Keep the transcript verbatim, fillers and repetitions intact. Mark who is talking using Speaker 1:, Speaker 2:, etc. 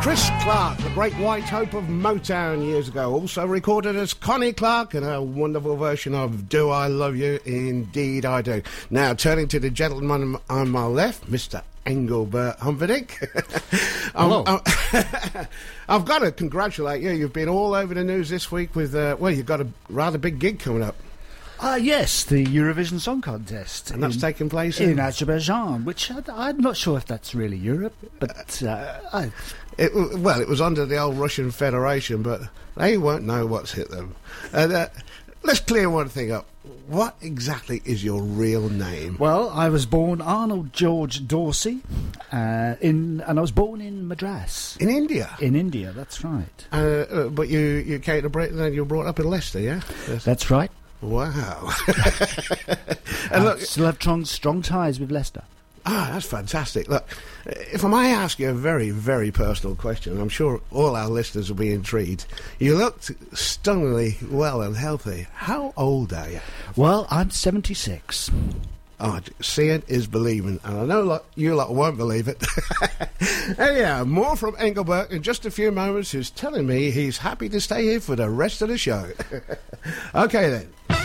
Speaker 1: Chris Clark, the great white hope of Motown years ago, also recorded as Connie Clark in a wonderful version of Do I Love You? Indeed I Do. Now, turning to the gentleman on my left, Mister Engelbert Humperdinck.
Speaker 2: Hello.
Speaker 1: I'm, I've got to congratulate you. You've been all over the news this week with, uh, well, you've got a rather big gig coming up.
Speaker 2: Ah, uh, yes, the Eurovision Song Contest.
Speaker 1: And that's
Speaker 2: in,
Speaker 1: taking place
Speaker 2: in...
Speaker 1: in...
Speaker 2: Azerbaijan, which I, I'm not sure if that's really Europe, but... Uh, I...
Speaker 1: It, well, it was under the old Russian Federation, but they won't know what's hit them. And, uh, let's clear one thing up. What exactly is your real name?
Speaker 2: Well, I was born Arnold George Dorsey, uh, in, and I was born in Madras.
Speaker 1: In India?
Speaker 2: In India, that's right.
Speaker 1: Uh, uh, but you, you came to Britain and you were brought up in Leicester, yeah?
Speaker 2: Yes. That's right.
Speaker 1: Wow.
Speaker 2: And look, I still have strong, strong ties with Leicester.
Speaker 1: Ah, that's fantastic. Look, if I may ask you a very, very personal question, I'm sure all our listeners will be intrigued. You looked stunningly well and healthy. How old are you?
Speaker 2: Well, I'm seventy-six.
Speaker 1: Oh, seeing is believing, and I know lot, you lot won't believe it. Anyhow, more from Engelbert in just a few moments, who's telling me he's happy to stay here for the rest of the show. Okay then.